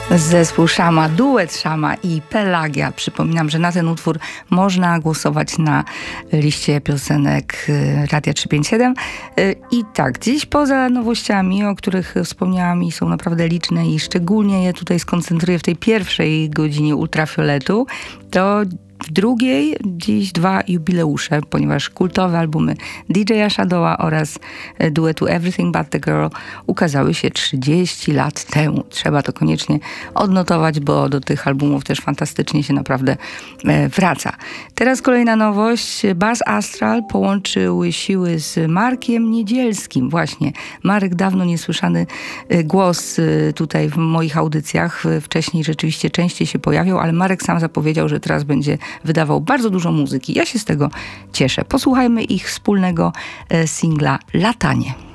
Zespół Szama, duet Szama i Pelagia. Przypominam, że na ten utwór można głosować na liście piosenek Radia 357. I tak, dziś poza nowościami, o których wspomniałam i są naprawdę liczne i szczególnie je tutaj skoncentruję w tej pierwszej godzinie Ultrafioletu, to w drugiej dziś 2 jubileusze, ponieważ kultowe albumy DJ Shadowa oraz duetu Everything But The Girl ukazały się 30 lat temu. Trzeba to koniecznie odnotować, bo do tych albumów też fantastycznie się naprawdę wraca. Teraz kolejna nowość. Buzz Astral połączył siły z Markiem Niedzielskim. Właśnie, Marek, dawno niesłyszany głos tutaj w moich audycjach. Wcześniej rzeczywiście częściej się pojawiał, ale Marek sam zapowiedział, że teraz będzie wydawał bardzo dużo muzyki. Ja się z tego cieszę. Posłuchajmy ich wspólnego singla Latanie.